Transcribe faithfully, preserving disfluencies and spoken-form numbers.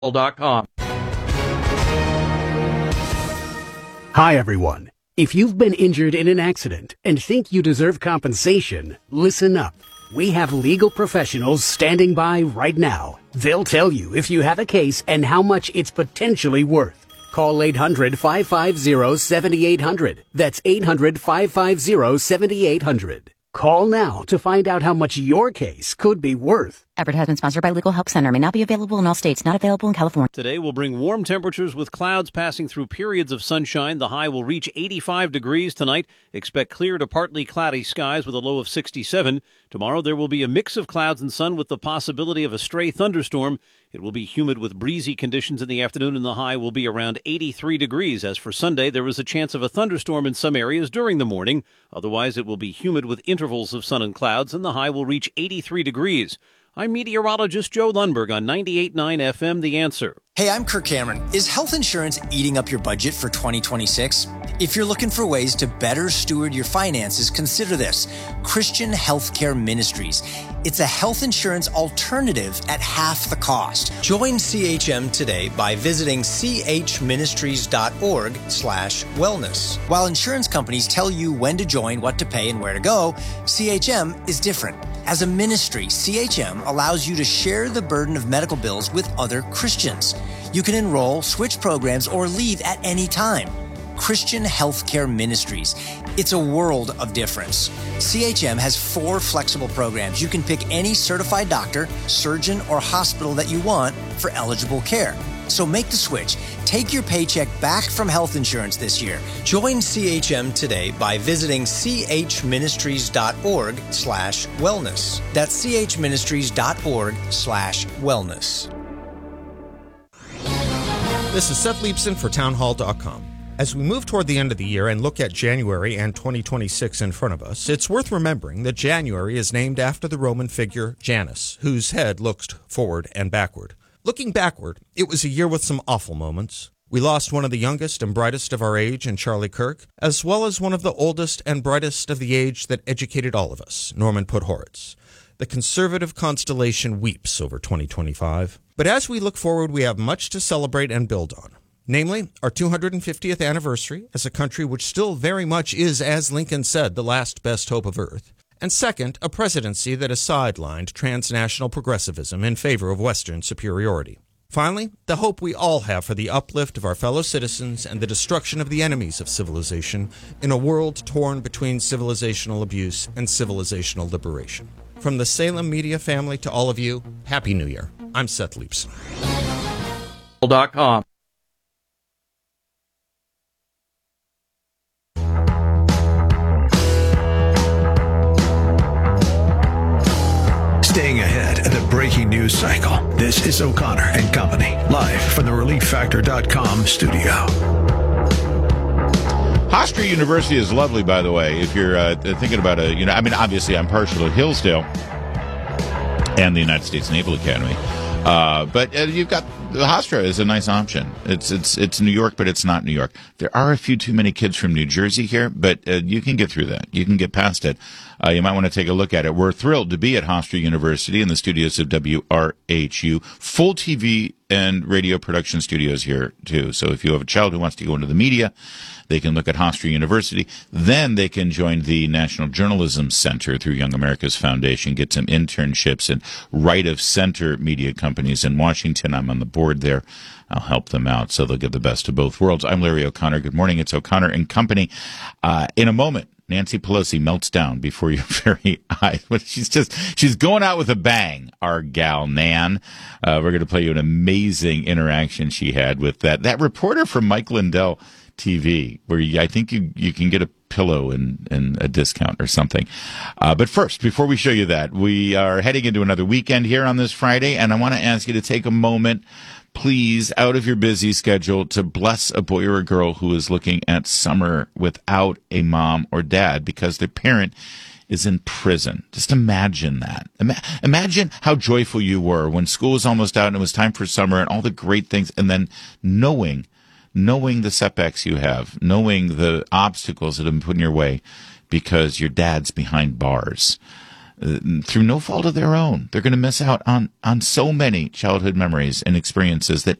dot com. Hi, everyone. If you've been injured in an accident and think you deserve compensation, listen up. We have legal professionals standing by right now. They'll tell you if you have a case and how much it's potentially worth. Call eight hundred, five five zero, seven eight zero zero. That's eight hundred, five five zero, seven eight zero zero. Call now to find out how much your case could be worth. Advertisement sponsored by Legal Help Center. May not be available in all states. Not available in California. Today will bring warm temperatures with clouds passing through periods of sunshine. The high will reach eighty-five degrees tonight. Expect clear to partly cloudy skies with a low of sixty-seven. Tomorrow there will be a mix of clouds and sun with the possibility of a stray thunderstorm. It will be humid with breezy conditions in the afternoon, and the high will be around eighty-three degrees. As for Sunday, there is a chance of a thunderstorm in some areas during the morning. Otherwise, it will be humid with intervals of sun and clouds, and the high will reach eighty-three degrees. I'm meteorologist Joe Lundberg on ninety-eight point nine F M, The Answer. Hey, I'm Kirk Cameron. Is health insurance eating up your budget for twenty twenty-six? If you're looking for ways to better steward your finances, consider this: Christian Healthcare Ministries. It's a health insurance alternative at half the cost. Join C H M today by visiting chministries.org slash wellness. While insurance companies tell you when to join, what to pay, and where to go, C H M is different. As a ministry, C H M allows you to share the burden of medical bills with other Christians. You can enroll, switch programs, or leave at any time. Christian Healthcare Ministries. It's a world of difference. C H M has four flexible programs. You can pick any certified doctor, surgeon, or hospital that you want for eligible care. So make the switch. Take your paycheck back from health insurance this year. Join C H M today by visiting chministries.org slash wellness. That's chministries.org slash wellness. This is Seth Leibson for townhall dot com. As we move toward the end of the year and look at January and twenty twenty-six in front of us, it's worth remembering that January is named after the Roman figure Janus, whose head looked forward and backward. Looking backward, it was a year with some awful moments. We lost one of the youngest and brightest of our age in Charlie Kirk, as well as one of the oldest and brightest of the age that educated all of us, Norman Podhoretz. The conservative constellation weeps over twenty twenty-five. But as we look forward, we have much to celebrate and build on. Namely, our two hundred fiftieth anniversary as a country which still very much is, as Lincoln said, the last best hope of Earth. And second, a presidency that has sidelined transnational progressivism in favor of Western superiority. Finally, the hope we all have for the uplift of our fellow citizens and the destruction of the enemies of civilization in a world torn between civilizational abuse and civilizational liberation. From the Salem Media family to all of you, Happy New Year. I'm Seth Leibson. dot com. Staying ahead of the breaking news cycle. This is O'Connor and Company, live from the relief factor dot com studio. Hofstra University is lovely, by the way. If you're uh, thinking about a, you know, I mean, obviously I'm partial to Hillsdale and the United States Naval Academy. Uh, but uh, you've got Hofstra is a nice option. It's it's it's New York, but it's not New York. There are a few too many kids from New Jersey here, but uh, you can get through that. You can get past it. Uh, you might want to take a look at it. We're thrilled to be at Hofstra University in the studios of W R H U. Full T V and radio production studios here, too. So if you have a child who wants to go into the media, they can look at Hofstra University. Then they can join the National Journalism Center through Young America's Foundation, get some internships in right-of-center media companies in Washington. I'm on the board there. I'll help them out so they'll get the best of both worlds. I'm Larry O'Connor. Good morning. It's O'Connor and Company. Uh, in a moment, Nancy Pelosi melts down before your very eyes. She's just, she's going out with a bang, our gal Nan. Uh, we're going to play you an amazing interaction she had with that, that reporter from Mike Lindell T V, where you, I think you, you can get a pillow and, and a discount or something. Uh, but first, before we show you that, we are heading into another weekend here on this Friday, and I want to ask you to take a moment, please, out of your busy schedule to bless a boy or a girl who is looking at summer without a mom or dad because their parent is in prison. Just imagine that. Ima- imagine how joyful you were when school was almost out and it was time for summer and all the great things, and then knowing knowing the setbacks you have, knowing the obstacles that have been put in your way because your dad's behind bars. uh, through no fault of their own. They're going to miss out on, on so many childhood memories and experiences that